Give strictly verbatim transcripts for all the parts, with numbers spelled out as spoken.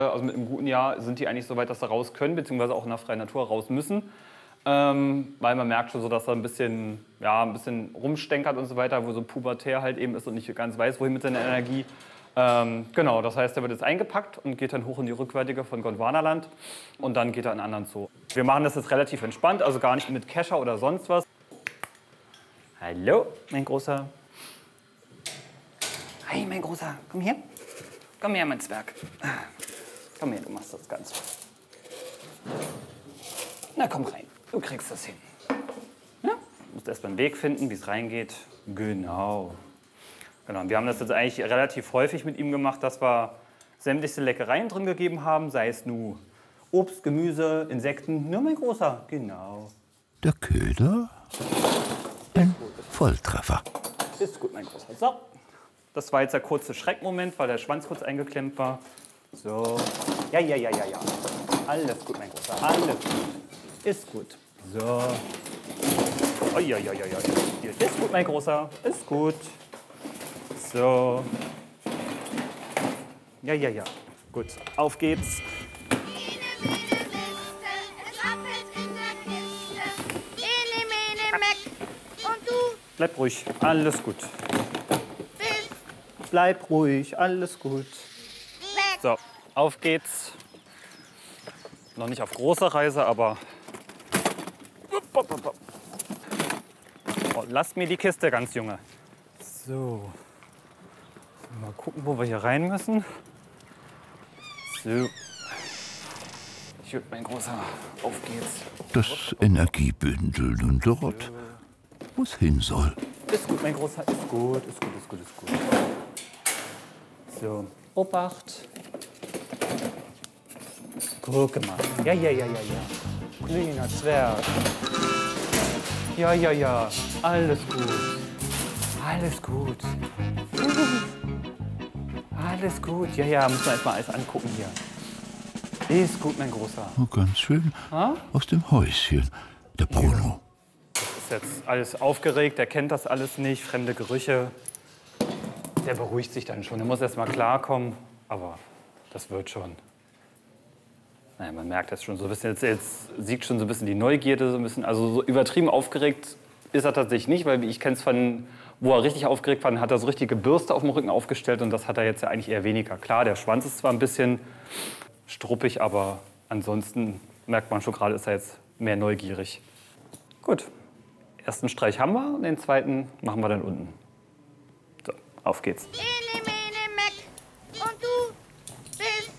Also mit einem guten Jahr sind die eigentlich so weit, dass sie raus können, beziehungsweise auch in der freien Natur raus müssen. Ähm, weil man merkt schon so, dass er ein bisschen, ja, ein bisschen rumstenkert und so weiter, wo so pubertär halt eben ist und nicht ganz weiß, wohin mit seiner Energie. Ähm, genau, das heißt, er wird jetzt eingepackt und geht dann hoch in die Rückwärtige von Gondwanaland und dann geht er in einen anderen Zoo. Wir machen das jetzt relativ entspannt, also gar nicht mit Kescher oder sonst was. Hallo, mein Großer. Hi, mein Großer, komm her. Komm her, mein Zwerg. Komm her, du machst das Ganze. Na, komm rein. Du kriegst das hin. Ja? Du musst erst mal einen Weg finden, wie es reingeht. Genau. Genau. Wir haben das jetzt eigentlich relativ häufig mit ihm gemacht, dass wir sämtliche Leckereien drin gegeben haben, sei es nur Obst, Gemüse, Insekten. Nur mein Großer. Genau. Der Köder? Ein Volltreffer. Ist gut, mein Großer. So. Das war jetzt der kurze Schreckmoment, weil der Schwanz kurz eingeklemmt war. So. Ja, ja, ja, ja, ja. Alles gut, mein Großer. Alles gut. Ist gut. So. Oi, oi, oi, oi. Ist gut, mein Großer. Ist gut. So. Ja, ja, ja. Gut. Auf geht's. Bleib ruhig. Alles gut. Bleib ruhig, alles gut. So, auf geht's. Noch nicht auf großer Reise, aber... Oh, lasst mir die Kiste, ganz Junge. So. Mal gucken, wo wir hier rein müssen. So. Gut, mein Großer, auf geht's. Das Energiebündel nun dort, wo es hin soll. Ist gut, mein Großer, ist gut, ist gut, ist gut, ist gut. So, Obacht. Guck mal. Ja, ja, ja, ja, ja. Kleiner Zwerg. Ja, ja, ja. Alles gut. Alles gut. Alles gut. Ja, ja, muss man erst mal alles angucken hier. Ist gut, mein Großer. Oh, ganz schön. Ha? Aus dem Häuschen. Der Bruno. Ist jetzt alles aufgeregt, er kennt das alles nicht, fremde Gerüche. Der beruhigt sich dann schon, er muss erst mal klarkommen, aber das wird schon. Naja, man merkt das schon so ein bisschen, jetzt, jetzt siegt schon so ein bisschen die Neugierde, so ein bisschen, also so übertrieben aufgeregt ist er tatsächlich nicht, weil ich kenne es von, wo er richtig aufgeregt war, hat er so richtige Bürste auf dem Rücken aufgestellt und das hat er jetzt ja eigentlich eher weniger. Klar, der Schwanz ist zwar ein bisschen struppig, aber ansonsten merkt man schon gerade, ist er jetzt mehr neugierig. Gut. Ersten Streich haben wir und den zweiten machen wir dann unten. So, auf geht's. Ene, mene, meck. Und du bist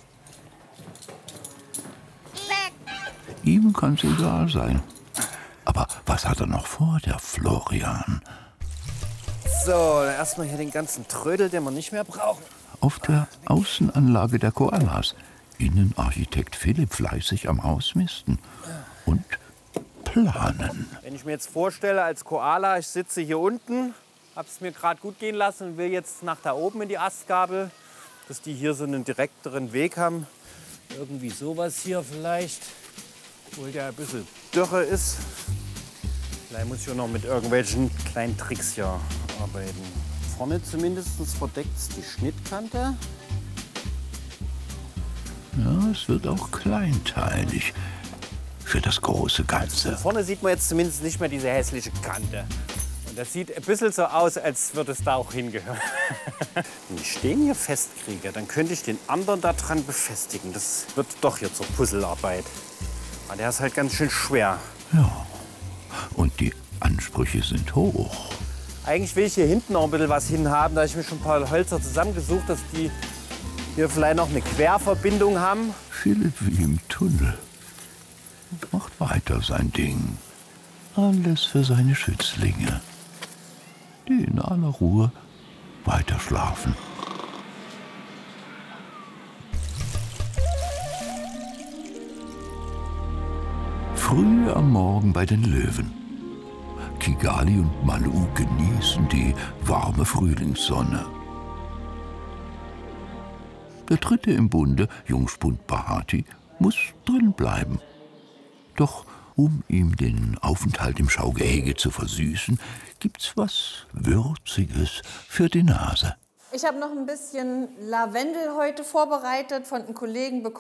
weg. Ihm kann's egal sein. Aber was hat er noch vor, der Florian? So, erstmal hier den ganzen Trödel, den wir nicht mehr brauchen. Auf der Außenanlage der Koalas. Innenarchitekt Philipp fleißig am Ausmisten. Und planen. Wenn ich mir jetzt vorstelle, als Koala, ich sitze hier unten, habe es mir gerade gut gehen lassen und will jetzt nach da oben in die Astgabel, dass die hier so einen direkteren Weg haben. Irgendwie sowas hier vielleicht, obwohl der ein bisschen dürre ist. Vielleicht muss ich auch noch mit irgendwelchen kleinen Tricks hier arbeiten. Vorne zumindest verdeckt es die Schnittkante. Ja, es wird auch kleinteilig. Für das große Ganze. Vorne sieht man jetzt zumindest nicht mehr diese hässliche Kante. Und das sieht ein bisschen so aus, als würde es da auch hingehören. Wenn ich den hier festkriege, dann könnte ich den anderen da dran befestigen. Das wird doch hier zur Puzzlearbeit. Aber der ist halt ganz schön schwer. Ja, und die Ansprüche sind hoch. Eigentlich will ich hier hinten noch ein bisschen was hinhaben. Da habe ich mir schon ein paar Hölzer zusammengesucht, dass die hier vielleicht noch eine Querverbindung haben. Philipp wie im Tunnel. Macht weiter sein Ding. Alles für seine Schützlinge, die in aller Ruhe weiter schlafen. Früh am Morgen bei den Löwen. Kigali und Malu genießen die warme Frühlingssonne. Der dritte im Bunde, Jungspund Bahati, muss drin bleiben. Doch um ihm den Aufenthalt im Schaugehege zu versüßen, gibt's was Würziges für die Nase. Ich habe noch ein bisschen Lavendel heute vorbereitet, von einem Kollegen bekommen.